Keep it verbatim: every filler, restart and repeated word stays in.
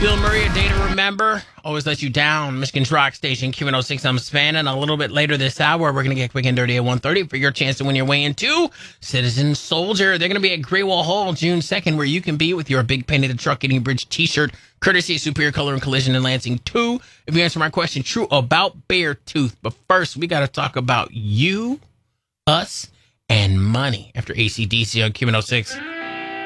Bill Murray, A Day to Remember, always let you down. Michigan's Rock Station, Q one oh six, I'm spanning. A little bit later this hour, we're going to get quick and dirty at one thirty for your chance to win your way into Citizen Soldier. They're going to be at Great Wall Hall June second, where you can be with your Big Painted Truck Getting Bridge t-shirt, courtesy of Superior Color and Collision in Lansing two. If you answer my question true about Beartooth. But first, we got to talk about you, us, and money after A C D C on Q one oh six.